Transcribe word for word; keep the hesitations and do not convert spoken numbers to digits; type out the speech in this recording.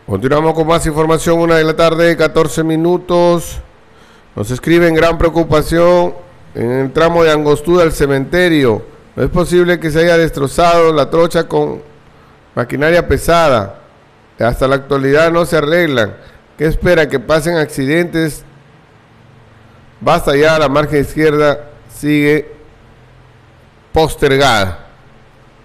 Continuamos con más información, una de la tarde, catorce minutos. Nos escriben gran preocupación en el tramo de Angostura al cementerio. No es posible que se haya destrozado la trocha con maquinaria pesada. Hasta la actualidad no se arreglan. ¿Qué espera? Que pasen accidentes. Basta ya, la margen izquierda sigue postergada.